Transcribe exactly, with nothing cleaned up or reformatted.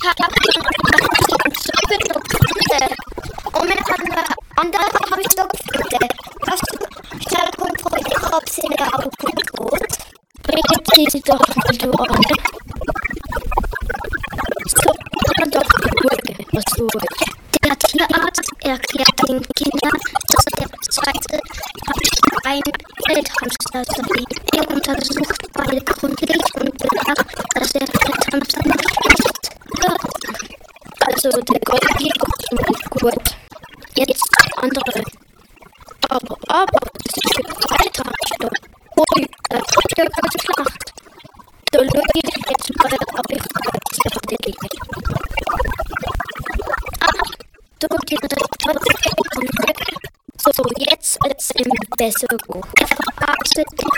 Och med alla andra har vi stoppet. Fast jag kom på det kroppsliga av kontoret. Riktigt då du har det. Så kan du börja och stå. Det är klart är kreatin kina så det svarta ein Feldhamster wie er untersucht beide gründlich und bemerkt, dass er Feldhamster nicht hört. Also der Gott geht gut. Jetzt andere. Aber, aber, das ist für weiter. Ui, da kommt ja ganz Schlacht. Da löge ich jetzt mal, ob ich weiß, was der geht. Ah, du die So, jetzt wird's ihm besser gut. Er verarbeitet die